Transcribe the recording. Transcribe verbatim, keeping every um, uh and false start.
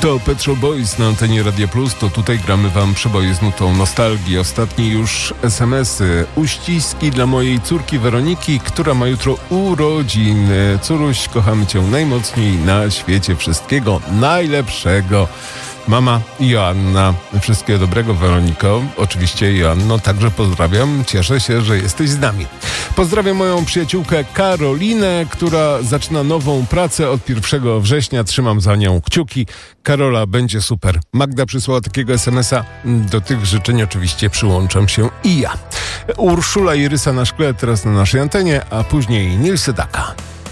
To Pet Shop Boys na antenie Radia Plus, to tutaj gramy wam przeboje z nutą nostalgii. Ostatnie już es em esy. Uściski dla mojej córki Weroniki, która ma jutro urodziny. Córuś, kochamy cię najmocniej na świecie. Wszystkiego najlepszego. Mama Joanna. Wszystkiego dobrego, Weroniko. Oczywiście, Joanno, także pozdrawiam. Cieszę się, że jesteś z nami. Pozdrawiam moją przyjaciółkę Karolinę, która zaczyna nową pracę od pierwszego września. Trzymam za nią kciuki. Karola, będzie super. Magda przysłała takiego es emesa. Do tych życzeń oczywiście przyłączam się i ja. Urszula i Rysa na szkle teraz na naszej antenie, a później Nils Sedaka.